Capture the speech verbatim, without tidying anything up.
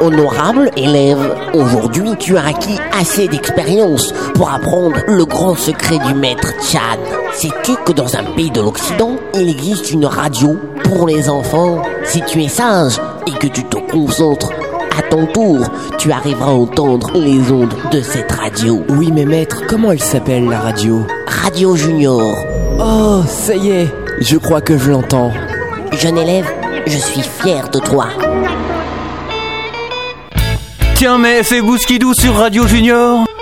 Honorable élève, aujourd'hui tu as acquis assez d'expérience pour apprendre le grand secret du maître Tchad. Sais-tu que dans un pays de l'Occident, il existe une radio pour les enfants? Si tu es sage et que tu te concentres, à ton tour, tu arriveras à entendre les ondes de cette radio. Oui, mais maître, comment elle s'appelle la radio? Radio Junior. Oh, ça y est, je crois que je l'entends. Jeune élève, je suis fier de toi. Tiens, mais fais Bouskidou sur Radio Junior.